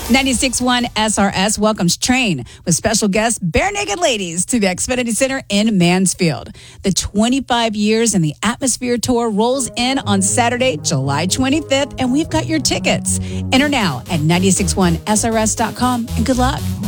96.1 SRS welcomes Train with special guest Bare Naked Ladies to the Xfinity Center in Mansfield. The 25 years in the Atmosphere Tour rolls in on Saturday, July 25th, and we've got your tickets. Enter now at 961SRS.com, and good luck.